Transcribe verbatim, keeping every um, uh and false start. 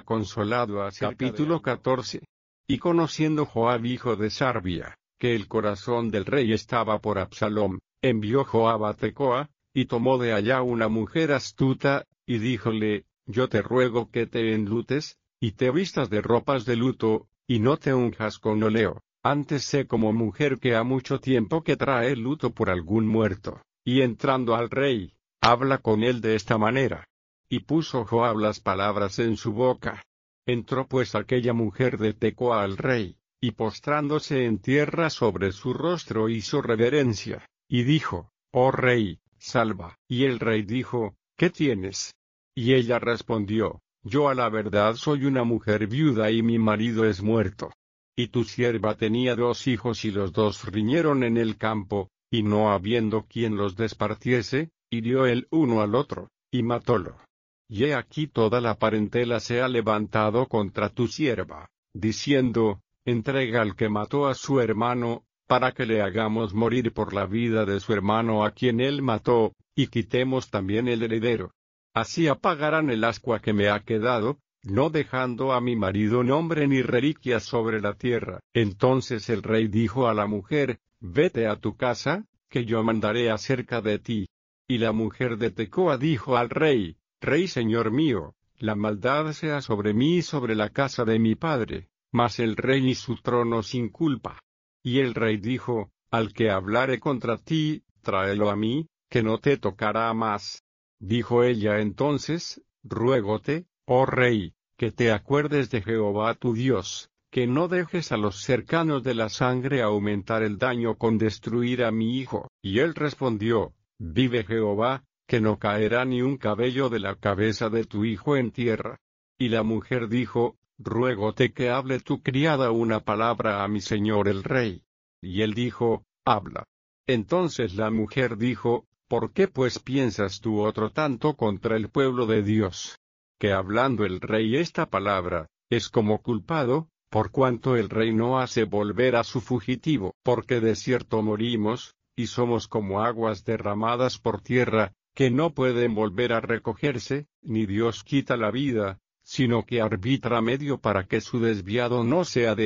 consolado acerca Capítulo catorce. Y conociendo Joab hijo de Sarvia, que el corazón del rey estaba por Absalom, envió Joab a Tecoa, y tomó de allá una mujer astuta, y díjole, yo te ruego que te enlutes, y te vistas de ropas de luto, y no te unjas con óleo, antes sé como mujer que ha mucho tiempo que trae luto por algún muerto, y entrando al rey, habla con él de esta manera. Y puso Joab las palabras en su boca. Entró pues aquella mujer de Tecoa al rey, y postrándose en tierra sobre su rostro hizo reverencia, y dijo, oh rey, salva. Y el rey dijo, ¿qué tienes? Y ella respondió, yo a la verdad soy una mujer viuda y mi marido es muerto. Y tu sierva tenía dos hijos y los dos riñeron en el campo, y no habiendo quien los despartiese, hirió el uno al otro, y matólo. Y he aquí toda la parentela se ha levantado contra tu sierva, diciendo, entrega al que mató a su hermano, para que le hagamos morir por la vida de su hermano a quien él mató, y quitemos también el heredero. Así apagarán el ascua que me ha quedado, no dejando a mi marido nombre ni reliquia sobre la tierra. Entonces el rey dijo a la mujer, vete a tu casa, que yo mandaré acerca de ti. Y la mujer de Tecoa dijo al rey, Rey señor mío, la maldad sea sobre mí y sobre la casa de mi padre, mas el rey y su trono sin culpa. Y el rey dijo, al que hablare contra ti, tráelo a mí, que no te tocará más. Dijo ella entonces, ruégote, oh rey, que te acuerdes de Jehová tu Dios, que no dejes a los cercanos de la sangre aumentar el daño con destruir a mi hijo. Y él respondió, vive Jehová, que no caerá ni un cabello de la cabeza de tu hijo en tierra. Y la mujer dijo, ruégote que hable tu criada una palabra a mi señor el rey. Y él dijo, habla. Entonces la mujer dijo, ¿por qué pues piensas tú otro tanto contra el pueblo de Dios? Que hablando el rey esta palabra, es como culpado, por cuanto el rey no hace volver a su fugitivo. Porque de cierto morimos, y somos como aguas derramadas por tierra, que no pueden volver a recogerse, ni Dios quita la vida, sino que arbitra medio para que su desviado no sea de